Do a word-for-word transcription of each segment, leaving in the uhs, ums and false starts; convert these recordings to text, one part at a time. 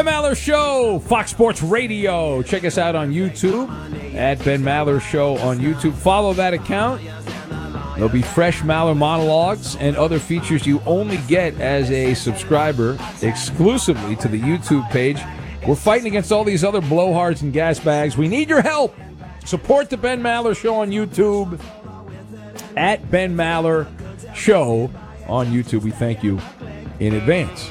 Ben Maller Show, Fox Sports Radio. Check us out on YouTube at Ben Maller Show on YouTube. Follow that account. There'll be fresh Maller monologues and other features you only get as a subscriber exclusively to the YouTube page. We're fighting against all these other blowhards and gas bags. We need your help. Support the Ben Maller Show on YouTube at Ben Maller Show on YouTube. We thank you in advance.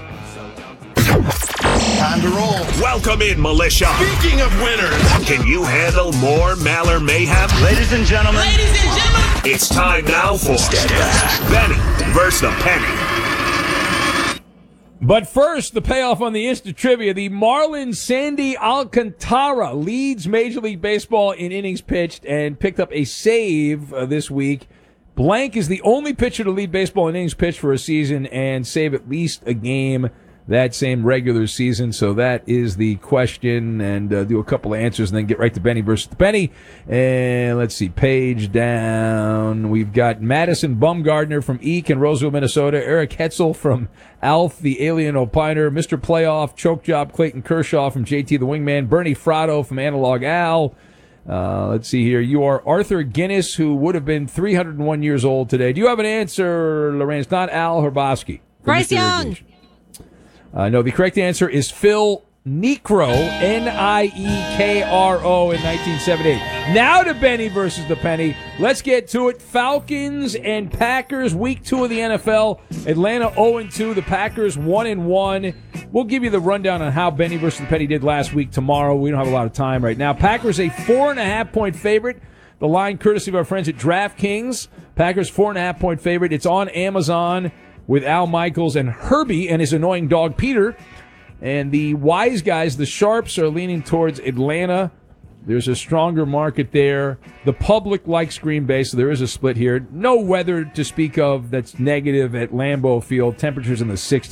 Time to roll. Welcome in, militia. Speaking of winners, can you handle more Maller mayhem? Ladies and gentlemen. Ladies and gentlemen. It's time now for Benny versus the Penny. But first, the payoff on the Insta Trivia. The Marlins' Sandy Alcantara leads Major League Baseball in innings pitched and picked up a save uh, this week. Blank is the only pitcher to lead baseball in innings pitched for a season and save at least a game that same regular season. So that is the question, and uh, do a couple of answers and then get right to Benny versus the Penny. And let's see, page down. We've got Madison Bumgardner from Eek in Roseville, Minnesota. Eric Hetzel from Alf, the Alien Opiner. Mister Playoff, Choke Job, Clayton Kershaw from J T the Wingman. Bernie Fratto from Analog Al. Uh, let's see here. You are Arthur Guinness, who would have been three hundred one years old today. Do you have an answer, Lorraine? It's not Al Herbosky. Bryce Young. Uh, no, the correct answer is Phil Niekro, N I E K R O, in nineteen seventy-eight. Now to Benny versus the Penny. Let's get to it. Falcons and Packers, week two of the N F L. Atlanta oh and two, the Packers one and one. We'll give you the rundown on how Benny versus the Penny did last week tomorrow. We don't have a lot of time right now. Packers a four and a half point favorite. The line courtesy of our friends at DraftKings. Packers four and a half point favorite. It's on Amazon with Al Michaels and Herbie and his annoying dog Peter. And the wise guys, the sharps, are leaning towards Atlanta. There's a stronger market there. The public likes Green Bay, so there is a split here. No weather to speak of that's negative at Lambeau Field. Temperatures in the sixties.